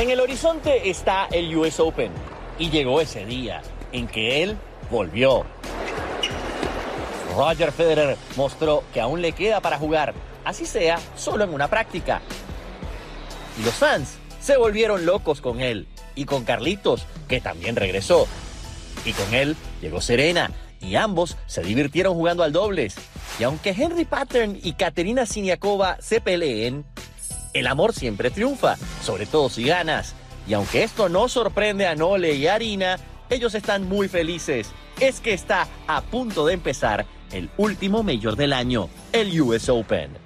En el horizonte está el US Open y llegó ese día en que él volvió. Roger Federer mostró que aún le queda para jugar, así sea, solo en una práctica. Y los fans se volvieron locos con él y con Carlitos, que también regresó. Y con él llegó Serena y ambos se divirtieron jugando al dobles. Y aunque Henry Pattern y Katerina Siniakova se peleen, el amor siempre triunfa, sobre todo si ganas. Y aunque esto no sorprende a Nole y a Arina, ellos están muy felices. Es que está a punto de empezar el último Major del año, el US Open.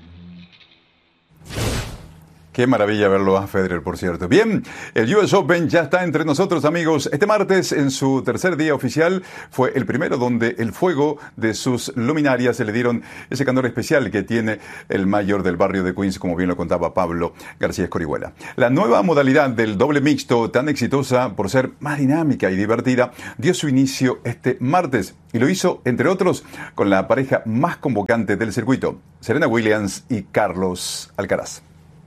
Qué maravilla verlo a Federer, por cierto. Bien, el US Open ya está entre nosotros, amigos. Este martes, en su tercer día oficial, fue el primero donde el fuego de sus luminarias se le dieron ese candor especial que tiene el mayor del barrio de Queens, como bien lo contaba Pablo García Escorihuela. La nueva modalidad del doble mixto, tan exitosa por ser más dinámica y divertida, dio su inicio este martes. Y lo hizo, entre otros, con la pareja más convocante del circuito, Serena Williams y Carlos Alcaraz.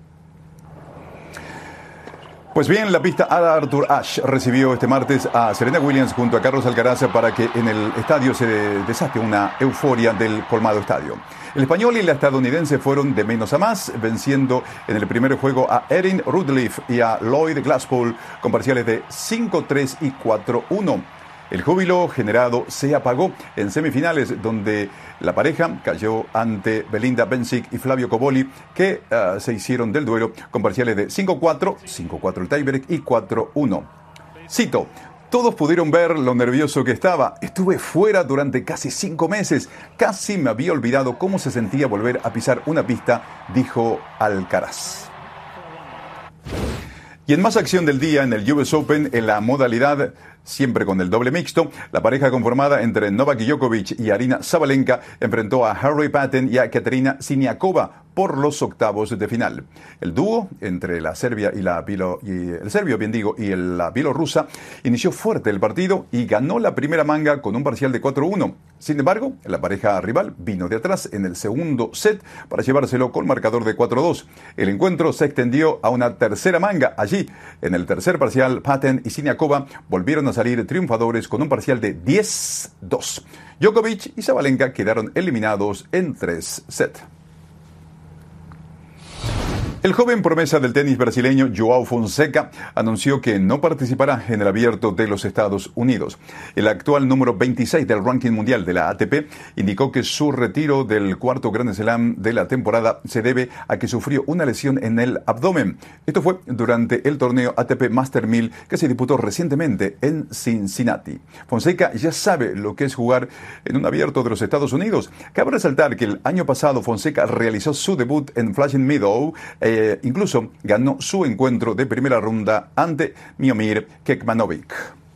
Pues bien, la pista Arthur Ashe recibió este martes a Serena Williams junto a Carlos Alcaraz para que en el estadio se desate una euforia del colmado estadio. El español y la estadounidense fueron de menos a más, venciendo en el primer juego a Erin Routliffe y a Lloyd Glasspool con parciales de 5-3 y 4-1. El júbilo generado se apagó en semifinales, donde la pareja cayó ante Belinda Bencic y Flavio Cobolli, que se hicieron del duelo con parciales de 5-4, 5-4 el tiebreak y 4-1. Cito: todos pudieron ver lo nervioso que estaba. Estuve fuera durante casi 5 meses. Casi me había olvidado cómo se sentía volver a pisar una pista, dijo Alcaraz. Y en más acción del día en el US Open, en la modalidad siempre con el doble mixto, la pareja conformada entre Novak Djokovic y Aryna Sabalenka enfrentó a Henry Patten y a Katerina Siniakova por los octavos de final. El dúo entre la Serbia y la bielorrusa inició fuerte el partido y ganó la primera manga con un parcial de 4-1. Sin embargo, la pareja rival vino de atrás en el segundo set para llevárselo con marcador de 4-2. El encuentro se extendió a una tercera manga. Allí, en el tercer parcial, Patten y Siniakova volvieron a salir triunfadores con un parcial de 10-2. Djokovic y Sabalenka quedaron eliminados en 3 sets. El joven promesa del tenis brasileño João Fonseca anunció que no participará en el Abierto de los Estados Unidos. El actual número 26 del ranking mundial de la ATP indicó que su retiro del cuarto Grand Slam de la temporada se debe a que sufrió una lesión en el abdomen. Esto fue durante el torneo ATP Master 1000 que se disputó recientemente en Cincinnati. Fonseca ya sabe lo que es jugar en un Abierto de los Estados Unidos. Cabe resaltar que el año pasado Fonseca realizó su debut en Flushing Meadows. Incluso ganó su encuentro de primera ronda ante Miomir Kekmanovic.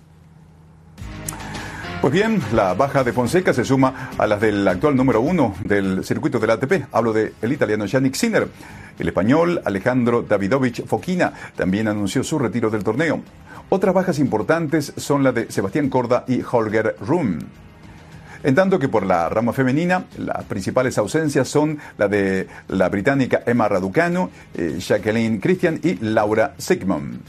Pues bien, la baja de Fonseca se suma a las del actual número 1 del circuito del ATP. Hablo del italiano Jannik Sinner. El español Alejandro Davidovich Fokina también anunció su retiro del torneo. Otras bajas importantes son la de Sebastián Corda y Holger Rune. En tanto que por la rama femenina, las principales ausencias son la de la británica Emma Raducanu, Jacqueline Christian y Laura Sigmund.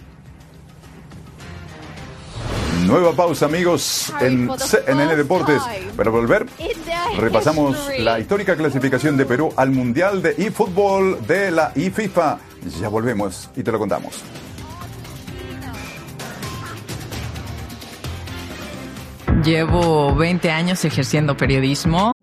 Nueva pausa, amigos, en CNN Deportes. Para volver, repasamos la histórica clasificación de Perú al Mundial de eFootball de la FIFA. Ya volvemos y te lo contamos. Llevo 20 años ejerciendo periodismo